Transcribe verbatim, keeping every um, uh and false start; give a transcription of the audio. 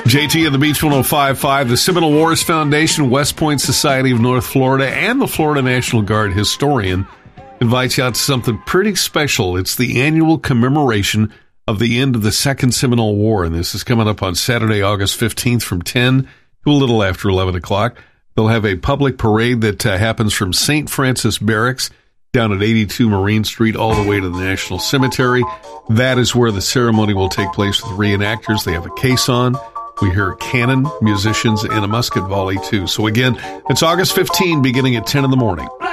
J T and the Beach one oh five point five, the Seminole Wars Foundation, West Point Society of North Florida, and the Florida National Guard historian invites you out to something pretty special. It's the annual commemoration of the end of the Second Seminole War, and this is coming up on Saturday, August fifteenth from ten to a little after eleven o'clock. They'll have a public parade that uh, happens from Saint Francis Barracks down at eighty-two Marine Street all the way to the National Cemetery. That is where the ceremony will take place with reenactors. They have a caisson. We hear cannon, musicians, and a musket volley, too. So again, it's August fifteenth, beginning at ten in the morning.